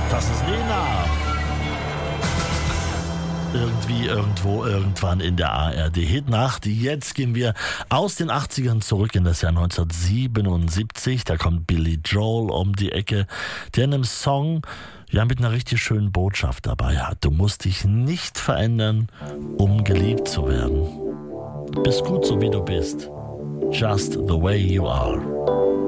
Das ist Lena. Irgendwie, irgendwo, irgendwann in der ARD-Hitnacht. Jetzt gehen wir aus den 80ern zurück in das Jahr 1977. Da kommt Billy Joel um die Ecke, der in einem Song mit einer richtig schönen Botschaft dabei hat. Du musst dich nicht verändern, um geliebt zu werden. Du bist gut so wie du bist. Just the way you are.